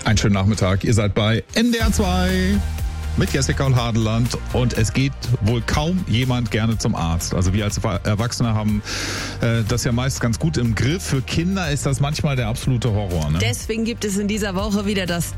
Einen schönen Nachmittag. Ihr seid bei NDR 2 mit Jessica und Hadeland und es geht wohl kaum jemand gerne zum Arzt. Also wir als Erwachsene haben das ja meist ganz gut im Griff. Für Kinder ist das manchmal der absolute Horror. Ne? Deswegen gibt es in dieser Woche wieder das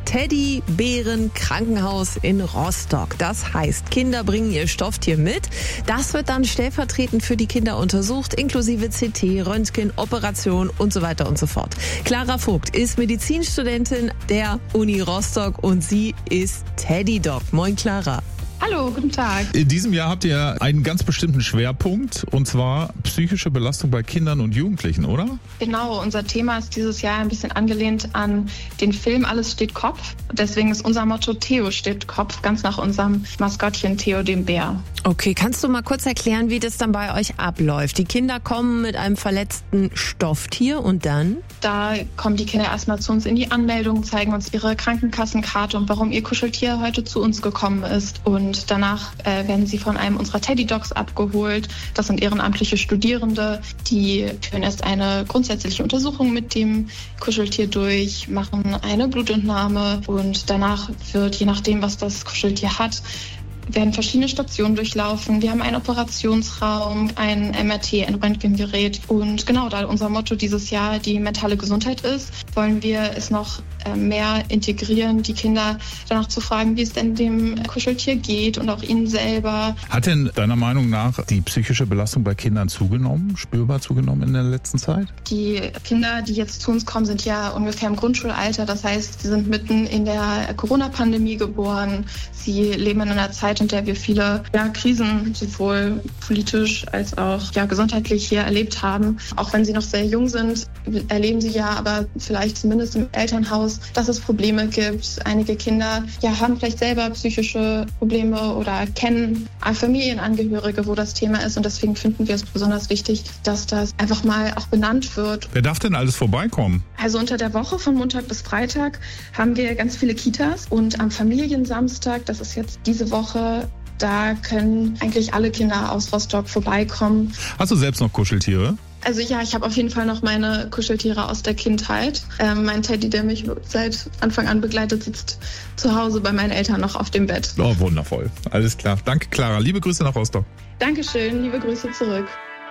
Teddybären-Krankenhaus in Rostock. Das heißt, Kinder bringen ihr Stofftier mit. Das wird dann stellvertretend für die Kinder untersucht, inklusive CT, Röntgen, Operation und so weiter und so fort. Clara Vogt ist Medizinstudentin der Uni Rostock und sie ist Teddydoc. Moin Clara. Hallo, guten Tag. In diesem Jahr habt ihr einen ganz bestimmten Schwerpunkt und zwar psychische Belastung bei Kindern und Jugendlichen, oder? Genau, unser Thema ist dieses Jahr ein bisschen angelehnt an den Film Alles steht Kopf. Deswegen ist unser Motto Theo steht Kopf, ganz nach unserem Maskottchen Theo dem Bär. Okay, kannst du mal kurz erklären, wie das dann bei euch abläuft? Die Kinder kommen mit einem verletzten Stofftier und dann? Da kommen die Kinder erstmal zu uns in die Anmeldung, zeigen uns ihre Krankenkassenkarte und warum ihr Kuscheltier heute zu uns gekommen ist. Und danach werden sie von einem unserer Teddydocs abgeholt. Das sind ehrenamtliche Studierende, die führen erst eine grundsätzliche Untersuchung mit dem Kuscheltier durch, machen eine Blutentnahme und danach wird, je nachdem, was das Kuscheltier hat, werden verschiedene Stationen durchlaufen. Wir haben einen Operationsraum, ein MRT, ein Röntgengerät. Und genau, da unser Motto dieses Jahr die mentale Gesundheit ist, wollen wir es noch mehr integrieren, die Kinder danach zu fragen, wie es denn dem Kuscheltier geht und auch ihnen selber. Hat denn deiner Meinung nach die psychische Belastung bei Kindern zugenommen, spürbar zugenommen in der letzten Zeit? Die Kinder, die jetzt zu uns kommen, sind ja ungefähr im Grundschulalter. Das heißt, sie sind mitten in der Corona-Pandemie geboren. Sie leben in einer Zeit, in der wir viele Krisen sowohl politisch als auch gesundheitlich hier erlebt haben. Auch wenn sie noch sehr jung sind, erleben sie ja aber vielleicht zumindest im Elternhaus, dass es Probleme gibt. Einige Kinder haben vielleicht selber psychische Probleme oder kennen Familienangehörige, wo das Thema ist. Und deswegen finden wir es besonders wichtig, dass das einfach mal auch benannt wird. Wer darf denn alles vorbeikommen? Also unter der Woche von Montag bis Freitag haben wir ganz viele Kitas. Und am Familiensamstag, das ist jetzt diese Woche, da können eigentlich alle Kinder aus Rostock vorbeikommen. Hast du selbst noch Kuscheltiere? Also ja, ich habe auf jeden Fall noch meine Kuscheltiere aus der Kindheit. Mein Teddy, der mich seit Anfang an begleitet, sitzt zu Hause bei meinen Eltern noch auf dem Bett. Oh, wundervoll. Alles klar. Danke, Clara. Liebe Grüße nach Rostock. Dankeschön, liebe Grüße zurück.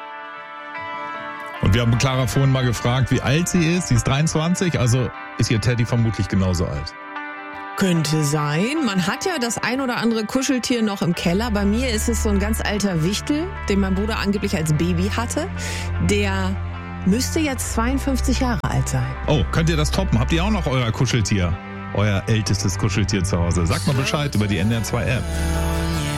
Und wir haben Clara vorhin mal gefragt, wie alt sie ist. Sie ist 23, also ist ihr Teddy vermutlich genauso alt. Könnte sein. Man hat ja das ein oder andere Kuscheltier noch im Keller. Bei mir ist es so ein ganz alter Wichtel, den mein Bruder angeblich als Baby hatte. Der müsste jetzt 52 Jahre alt sein. Oh, könnt ihr das toppen? Habt ihr auch noch euer Kuscheltier? Euer ältestes Kuscheltier zu Hause? Sagt mal Bescheid über die NDR 2 App.